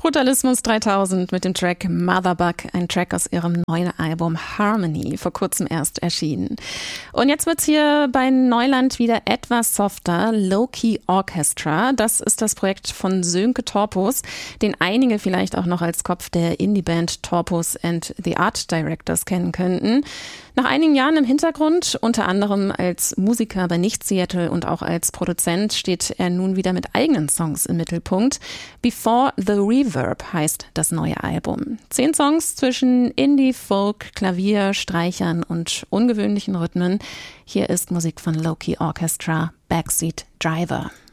Brutalismus 3000 mit dem Track Motherbug, ein Track aus ihrem neuen Album Harmony, vor kurzem erst erschienen. Und jetzt wird's hier bei Neuland wieder etwas softer. Low-Key Orchestra, das ist das Projekt von Sönke Torpus, den einige vielleicht auch noch als Kopf der Indie-Band Torpus and the Art Directors kennen könnten. Nach einigen Jahren im Hintergrund, unter anderem als Musiker bei Nicht Seattle und auch als Produzent, steht er nun wieder mit eigenen Songs im Mittelpunkt. Before the Reverb heißt das neue Album. 10 Songs zwischen Indie, Folk, Klavier, Streichern und ungewöhnlichen Rhythmen. Hier ist Musik von Low-Key Orchestra, Backseat Driver.